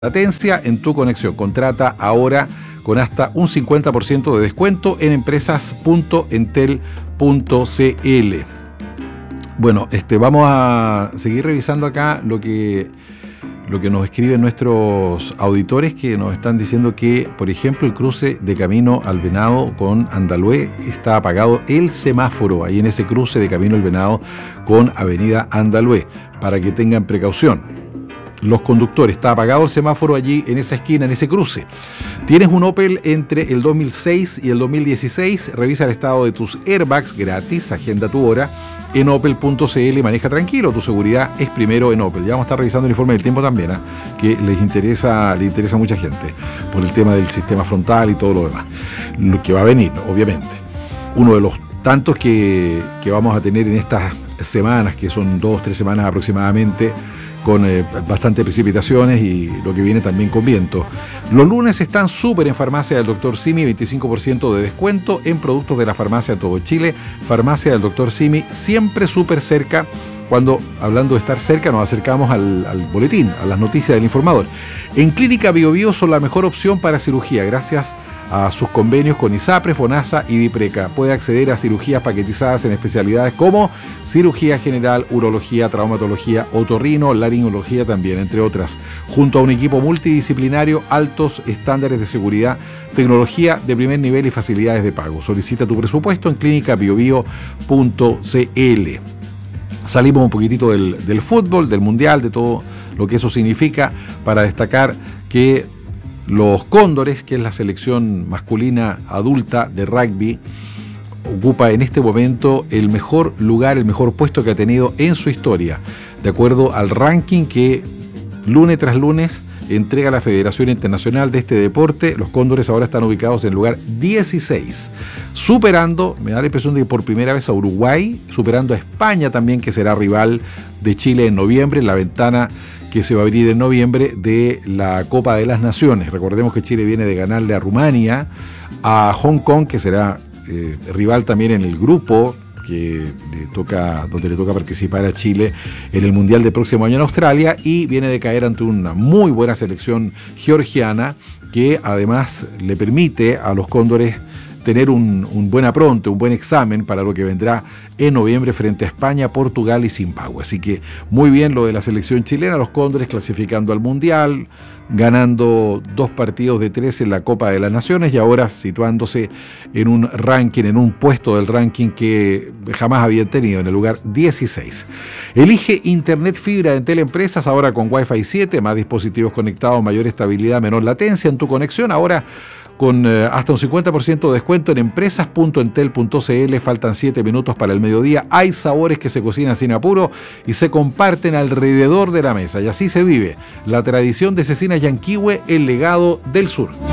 latencia en tu conexión. Contrata ahora con hasta un 50% de descuento en empresas.entel.cl. Bueno, vamos a seguir revisando acá lo que nos escriben nuestros auditores, que nos están diciendo que, por ejemplo, el cruce de Camino al Venado con Andalhué está apagado el semáforo, ahí en ese cruce de Camino al Venado con Avenida Andalhué, para que tengan precaución. Los conductores, está apagado el semáforo allí en esa esquina, en ese cruce. Tienes un Opel entre el 2006 y el 2016, revisa el estado de tus airbags gratis, agenda tu hora en opel.cl y maneja tranquilo, tu seguridad es primero en Opel. Ya vamos a estar revisando el informe del tiempo también, que le interesa a mucha gente por el tema del sistema frontal y todo lo demás, lo que va a venir, obviamente. Uno de los tantos que vamos a tener en estas semanas, que son 2-3 semanas aproximadamente, con bastante precipitaciones y lo que viene también con viento. Los lunes están súper en Farmacia del Dr. Simi, 25% de descuento en productos de la farmacia de todo Chile. Farmacia del Dr. Simi, siempre súper cerca. Cuando, hablando de estar cerca, nos acercamos al boletín, a las noticias del informador. En Clínica Bio Bio son la mejor opción para cirugía, gracias a sus convenios con ISAPRE, FONASA y DIPRECA. Puede acceder a cirugías paquetizadas en especialidades como cirugía general, urología, traumatología, otorrino, laringología también, entre otras. Junto a un equipo multidisciplinario, altos estándares de seguridad, tecnología de primer nivel y facilidades de pago. Solicita tu presupuesto en clínicabiobio.cl. Salimos un poquitito del fútbol, del mundial, de todo lo que eso significa, para destacar que los Cóndores, que es la selección masculina adulta de rugby, ocupa en este momento el mejor lugar, el mejor puesto que ha tenido en su historia, de acuerdo al ranking que lunes tras lunes entrega la Federación Internacional de este deporte. Los Cóndores ahora están ubicados en el lugar 16, superando, me da la impresión de que por primera vez a Uruguay, superando a España también, que será rival de Chile en noviembre, en la ventana que se va a abrir en noviembre de la Copa de las Naciones. Recordemos que Chile viene de ganarle a Rumania, a Hong Kong, que será rival también en el grupo donde le toca participar a Chile en el Mundial del próximo año en Australia, y viene de caer ante una muy buena selección georgiana que además le permite a los Cóndores tener un buen apronte, un buen examen para lo que vendrá en noviembre frente a España, Portugal y Zimbabue. Así que muy bien lo de la selección chilena, los Cóndores clasificando al Mundial, ganando 2 partidos de 3 en la Copa de las Naciones y ahora situándose en un ranking, en un puesto del ranking que jamás habían tenido, en el lugar 16. Elige Internet Fibra de Entel Empresas, ahora con Wi-Fi 7, más dispositivos conectados, mayor estabilidad, menor latencia en tu conexión, ahora con hasta un 50% de descuento en empresas.entel.cl. Faltan 7 minutos para el mediodía. Hay sabores que se cocinan sin apuro y se comparten alrededor de la mesa. Y así se vive la tradición de Cecina Yanquihue, el legado del sur.